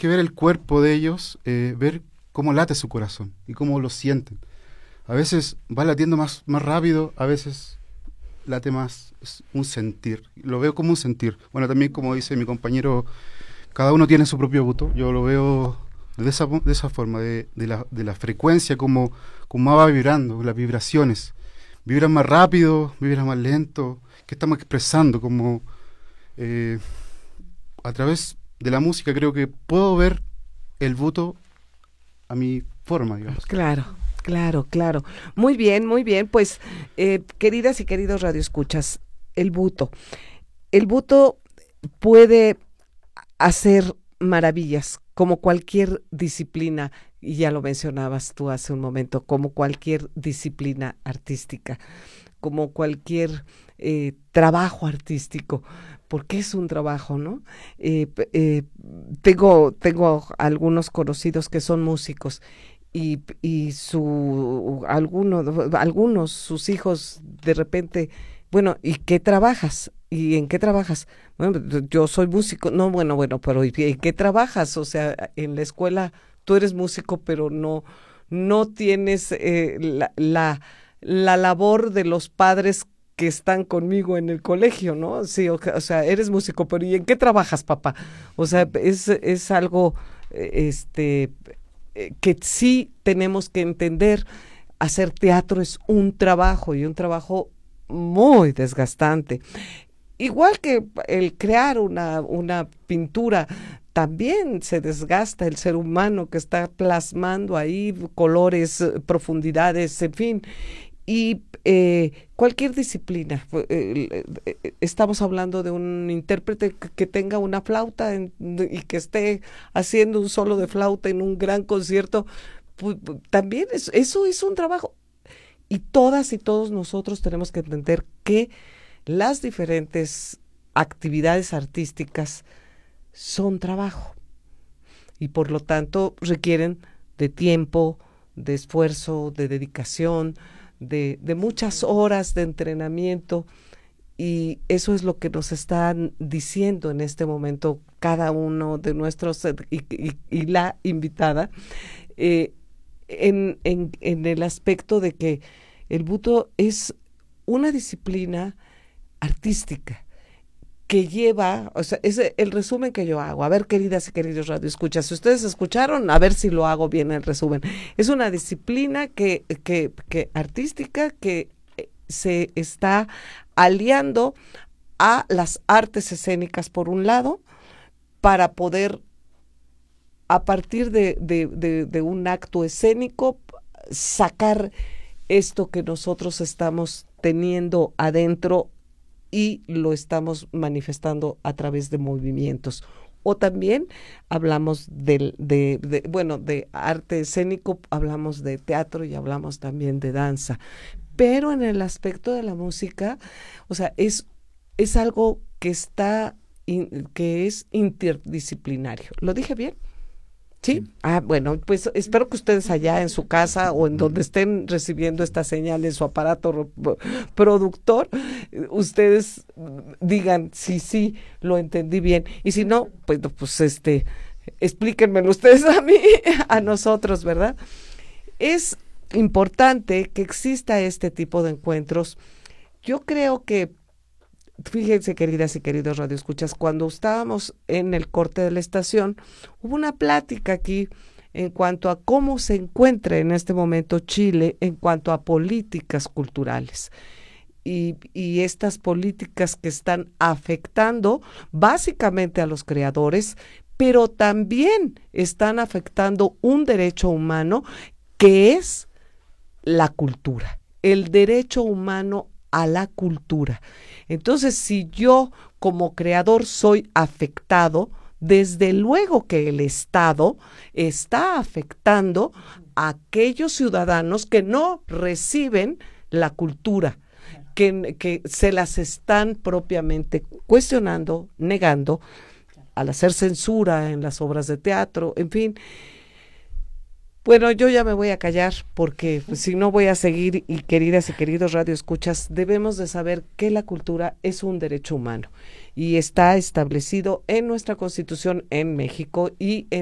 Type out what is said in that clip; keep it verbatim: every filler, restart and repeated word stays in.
que ver el cuerpo de ellos, eh, ver cómo late su corazón y cómo lo sienten. A veces va latiendo más, más rápido, a veces late más, es un sentir. Lo veo como un sentir. Bueno, también como dice mi compañero, cada uno tiene su propio buto. Yo lo veo de esa, de esa forma, de, de, la, de la frecuencia, como, como va vibrando, las vibraciones. Vibran más rápido, vibran más lento. ¿Qué estamos expresando? Como eh, a través de la música creo que puedo ver el buto a mi forma, digamos. Claro, claro, claro. Muy bien, muy bien. Pues, eh, queridas y queridos radioescuchas, el buto. El buto puede hacer maravillas, como cualquier disciplina, y ya lo mencionabas tú hace un momento, como cualquier disciplina artística, como cualquier eh, trabajo artístico, porque es un trabajo, ¿no? Eh, eh, tengo, tengo algunos conocidos que son músicos y, y su alguno, algunos, sus hijos de repente, bueno, ¿y qué trabajas? ¿Y en qué trabajas? Bueno, yo soy músico. No, bueno, bueno, pero ¿y en qué trabajas? O sea, en la escuela tú eres músico, pero no, no tienes eh, la, la, la labor de los padres que están conmigo en el colegio, ¿no? Sí, o, o sea, eres músico, pero ¿y en qué trabajas, papá? O sea, es, es algo eh, este eh, que sí tenemos que entender. Hacer teatro es un trabajo y un trabajo muy desgastante. Igual que el crear una, una pintura, también se desgasta el ser humano que está plasmando ahí colores, profundidades, en fin. Y eh, cualquier disciplina, eh, eh, estamos hablando de un intérprete que, que tenga una flauta en, y que esté haciendo un solo de flauta en un gran concierto, pues, también es, eso es un trabajo. Y todas y todos nosotros tenemos que entender que las diferentes actividades artísticas son trabajo y por lo tanto requieren de tiempo, de esfuerzo, de dedicación, de, de muchas horas de entrenamiento, y eso es lo que nos están diciendo en este momento cada uno de nuestros y, y, y la invitada eh, en, en, en el aspecto de que el buto es una disciplina artística que lleva, o sea, es el resumen que yo hago. A ver, queridas y queridos radioescuchas, si ustedes escucharon, a ver si lo hago bien el resumen. Es una disciplina que, que, que artística que se está aliando a las artes escénicas por un lado, para poder a partir de, de, de, de un acto escénico sacar esto que nosotros estamos teniendo adentro y lo estamos manifestando a través de movimientos. O también hablamos de, de, de, bueno, de arte escénico, hablamos de teatro y hablamos también de danza. Pero en el aspecto de la música, o sea, es, es algo que está, in, que es interdisciplinario. ¿Lo dije bien? ¿Sí? Sí. Ah, bueno, pues espero que ustedes allá en su casa o en donde estén recibiendo esta señal en su aparato productor, ustedes digan sí, sí, lo entendí bien. Y si no, pues, pues este, explíquenmelo ustedes a mí, a nosotros, ¿verdad? Es importante que exista este tipo de encuentros. Yo creo que, fíjense, queridas y queridos radioescuchas, cuando estábamos en el corte de la estación, hubo una plática aquí en cuanto a cómo se encuentra en este momento Chile en cuanto a políticas culturales. Y, y estas políticas que están afectando básicamente a los creadores, pero también están afectando un derecho humano que es la cultura, el derecho humano a la cultura. Entonces, si yo como creador soy afectado, desde luego que el Estado está afectando a aquellos ciudadanos que no reciben la cultura, que, que se las están propiamente cuestionando, negando, al hacer censura en las obras de teatro, en fin. Bueno, yo ya me voy a callar porque pues, si no voy a seguir, y queridas y queridos radioescuchas, debemos de saber que la cultura es un derecho humano y está establecido en nuestra Constitución en México y en